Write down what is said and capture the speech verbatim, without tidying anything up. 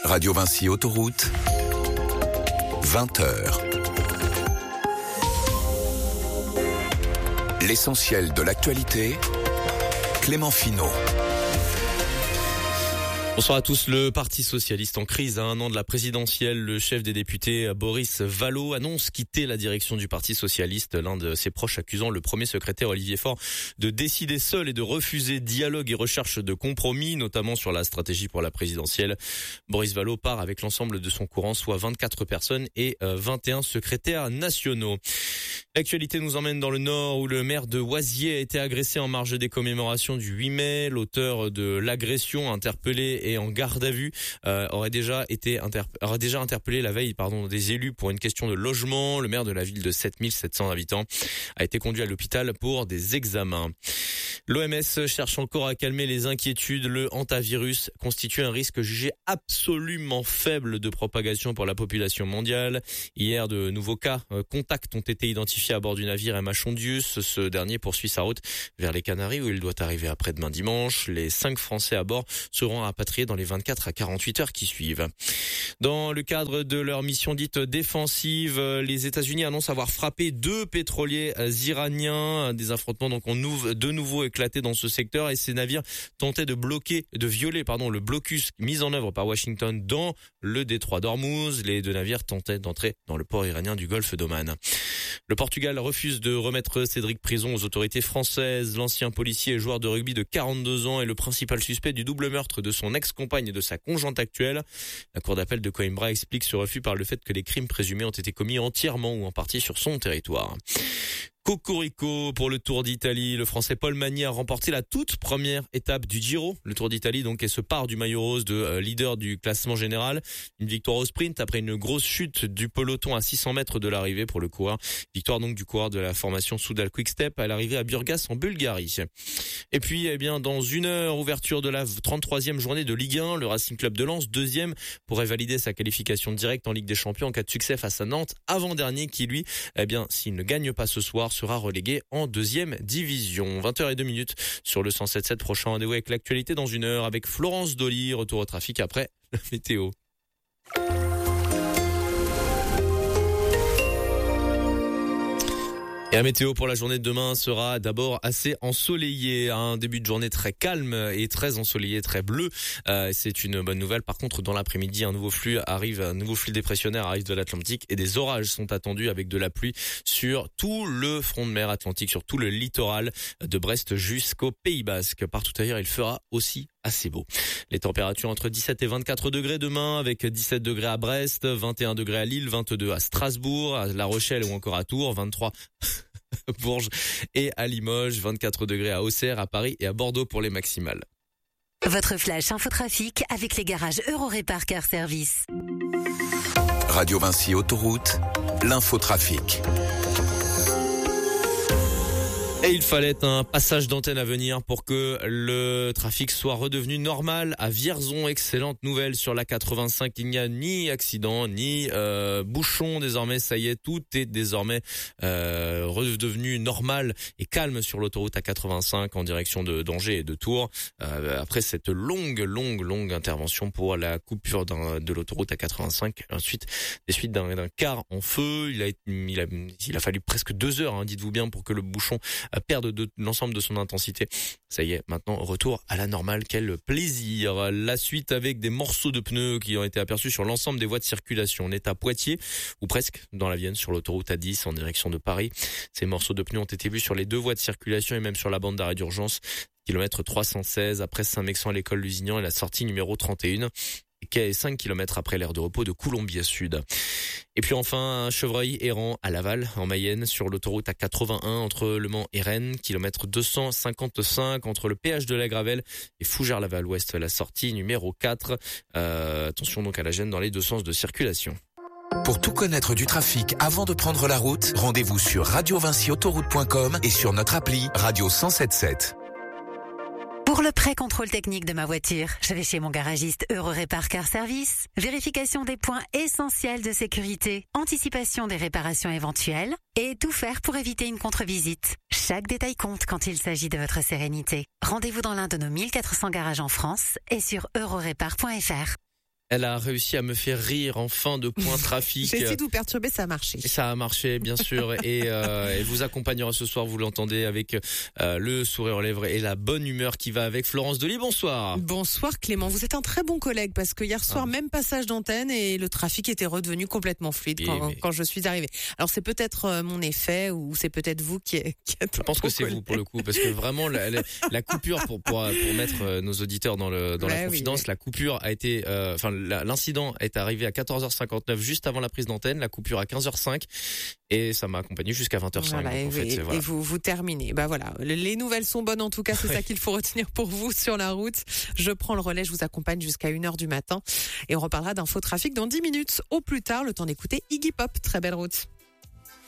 Radio Vinci Autoroute, vingt heures. L'essentiel de l'actualité, Clément Finot. Bonsoir à tous. Le Parti socialiste en crise à un an de la présidentielle. Le chef des députés, Boris Vallaud, annonce quitter la direction du Parti socialiste. L'un de ses proches accusant le premier secrétaire Olivier Faure de décider seul et de refuser dialogue et recherche de compromis, notamment sur la stratégie pour la présidentielle. Boris Vallaud part avec l'ensemble de son courant, soit vingt-quatre personnes et vingt et un secrétaires nationaux. L'actualité nous emmène dans le Nord où le maire de Oisier a été agressé en marge des commémorations du huit mai. L'auteur de l'agression interpellé et en garde à vue euh, aurait déjà été interp- aurait déjà interpellé la veille pardon des élus pour une question de logement. Le maire de la ville de sept mille sept cents habitants a été conduit à l'hôpital pour des examens. L'O M S cherche encore à calmer les inquiétudes. Le hantavirus constitue un risque jugé absolument faible de propagation pour la population mondiale. Hier, de nouveaux cas euh, contacts ont été identifiés à bord du navire M H Ondius. Ce dernier poursuit sa route vers les Canaries où il doit arriver après-demain dimanche. Les cinq Français à bord seront rapatriés dans les vingt-quatre à quarante-huit heures qui suivent. Dans le cadre de leur mission dite défensive, les États-Unis annoncent avoir frappé deux pétroliers iraniens. Des affrontements donc ont de nouveau éclaté dans ce secteur et ces navires tentaient de bloquer, de violer pardon le blocus mis en œuvre par Washington dans le détroit d'Ormuz. Les deux navires tentaient d'entrer dans le port iranien du golfe d'Oman. Le Portugal refuse de remettre Cédric Prison aux autorités françaises. L'ancien policier et joueur de rugby de quarante-deux ans est le principal suspect du double meurtre de son ex-compagne et de sa conjointe actuelle. La cour d'appel de Coimbra explique ce refus par le fait que les crimes présumés ont été commis entièrement ou en partie sur son territoire. Cocorico pour le Tour d'Italie. Le Français Paul Magny a remporté la toute première étape du Giro. Le Tour d'Italie donc est ce part du maillot rose de euh, leader du classement général. Une victoire au sprint après une grosse chute du peloton à six cents mètres de l'arrivée pour le coureur. Victoire donc du coureur de la formation Soudal Quick-Step à l'arrivée à Burgas en Bulgarie. Et puis eh bien dans une heure, ouverture de la trente-troisième journée de Ligue un. Le Racing Club de Lens, deuxième, pourrait valider sa qualification directe en Ligue des Champions en cas de succès face à Nantes, avant-dernier qui lui, eh bien s'il ne gagne pas ce soir, sera relégué en deuxième division. vingt heures zéro deux sur le cent sept virgule sept. Prochain rendez-vous avec l'actualité dans une heure avec Florence Dolly. Retour au trafic après la météo. Et la météo pour la journée de demain sera d'abord assez ensoleillée. Un début de journée très calme et très ensoleillé, très bleu. Euh, c'est une bonne nouvelle. Par contre, dans l'après-midi, un nouveau flux arrive, un nouveau flux dépressionnaire arrive de l'Atlantique et des orages sont attendus avec de la pluie sur tout le front de mer Atlantique, sur tout le littoral de Brest jusqu'au Pays Basque. Partout ailleurs, il fera aussi assez beau. Les températures entre dix-sept et vingt-quatre degrés demain avec dix-sept degrés à Brest, vingt et un degrés à Lille, vingt-deux à Strasbourg, à La Rochelle ou encore à Tours, vingt-trois à Bourges et à Limoges, vingt-quatre degrés à Auxerre, à Paris et à Bordeaux pour les maximales. Votre flash infotrafic avec les garages Eurorépar Car Service. Radio Vinci Autoroute, l'infotrafic. Et il fallait un passage d'antenne à venir pour que le trafic soit redevenu normal à Vierzon. Excellente nouvelle sur la quatre-vingt-cinq. Il n'y a ni accident, ni euh, bouchon désormais. Ça y est, tout est désormais euh, redevenu normal et calme sur l'autoroute A quatre-vingt-cinq en direction de d'Angers et de Tours. Euh, après cette longue, longue, longue intervention pour la coupure d'un, de l'autoroute A quatre-vingt-cinq. Ensuite, des suites d'un, d'un car en feu. Il a, il a, il a fallu presque deux heures, hein, dites-vous bien, pour que le bouchon perdre de l'ensemble de son intensité. Ça y est, maintenant retour à la normale. Quel plaisir. La suite avec des morceaux de pneus qui ont été aperçus sur l'ensemble des voies de circulation. On est à Poitiers ou presque dans la Vienne sur l'autoroute A dix en direction de Paris. Ces morceaux de pneus ont été vus sur les deux voies de circulation et même sur la bande d'arrêt d'urgence. Kilomètre trois cent seize après Saint-Mexan à l'école Lusignan et la sortie numéro trente et un. Et cinq kilomètres après l'aire de repos de Coulombiers Sud. Et puis enfin, un chevreuil errant à Laval, en Mayenne, sur l'autoroute A quatre-vingt-un entre Le Mans et Rennes, kilomètre deux cent cinquante-cinq entre le péage de la Gravelle et Fougères-Laval-Ouest, la sortie numéro quatre. Euh, attention donc à la gêne dans les deux sens de circulation. Pour tout connaître du trafic avant de prendre la route, rendez-vous sur radio vinci autoroute point com et sur notre appli Radio cent sept sept. Pour le pré-contrôle technique de ma voiture, je vais chez mon garagiste Eurorépar Car Service. Vérification des points essentiels de sécurité, anticipation des réparations éventuelles et tout faire pour éviter une contre-visite. Chaque détail compte quand il s'agit de votre sérénité. Rendez-vous dans l'un de nos mille quatre cents garages en France et sur eurorépar point f r. Elle a réussi à me faire rire en fin de point trafic. J'ai essayé de vous perturber, ça a marché. Et ça a marché, bien sûr. Et euh, elle vous accompagnera ce soir, vous l'entendez, avec euh, le sourire aux lèvres et la bonne humeur qui va avec. Florence Delis, bonsoir. Bonsoir Clément, vous êtes un très bon collègue parce que hier soir, ah. même passage d'antenne et le trafic était redevenu complètement fluide quand, mais... quand je suis arrivée. Alors c'est peut-être euh, mon effet ou c'est peut-être vous qui, est, qui êtes. Je pense que c'est collègue. vous pour le coup, parce que vraiment la, la, la coupure pour, pour pour mettre nos auditeurs dans le dans ouais, la confidence, oui, oui. la coupure a été, enfin euh, l'incident est arrivé à quatorze heures cinquante-neuf, juste avant la prise d'antenne, la coupure à quinze heures cinq, et ça m'a accompagné jusqu'à vingt heures cinq. Voilà, donc, en et, fait, et, voilà. et vous, vous terminez. Bah voilà, les nouvelles sont bonnes en tout cas, c'est oui. ça qu'il faut retenir pour vous sur la route. Je prends le relais, je vous accompagne jusqu'à une heure du matin, et on reparlera d'infotrafic dans dix minutes au plus tard, le temps d'écouter Iggy Pop. Très belle route.